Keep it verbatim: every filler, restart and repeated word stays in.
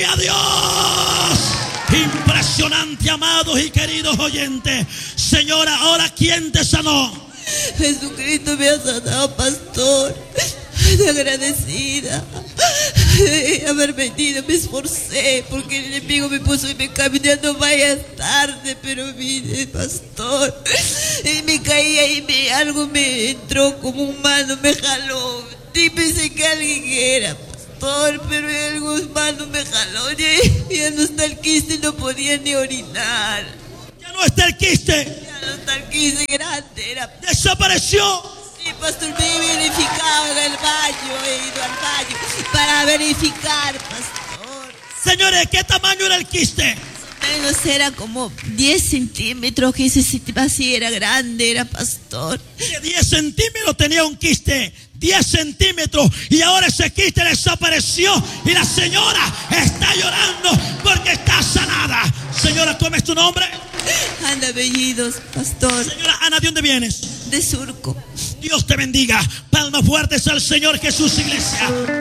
a Dios. Impresionante, amados y queridos oyentes. Señora, ahora ¿quién te sanó? Jesucristo me ha sanado, pastor. Estoy agradecida de haber venido, me esforcé porque el enemigo me puso y me caminé, no vayas tarde, pero vine, pastor. Y me caía y me, algo me entró como un mano, me jaló. Y pensé que alguien era, pastor, pero algo mano me jaló. Y ya no está el quiste, no podía ni orinar. Ya no está el quiste. Ya no está el quiste grande, era. Desapareció. Sí, pastor, me he verificado en el baño, he ido al baño para verificar, pastor. Señores, ¿qué tamaño era el quiste? Menos era como diez centímetros, que ese así era grande, era, pastor. diez centímetros tenía un quiste, diez centímetros, y ahora ese quiste desapareció y la señora está llorando porque está sanada. Señora, ¿cómo es tu nombre? Ana Bellidos, pastor. Señora Ana, ¿de dónde vienes? De Surco. Dios te bendiga. Palmas fuertes al Señor Jesús, iglesia.